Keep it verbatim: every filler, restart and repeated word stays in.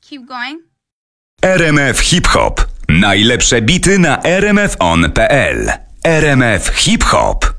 Keep going. R M F Hip Hop. Najlepsze bity na r m f on kropka p l. R M F Hip Hop.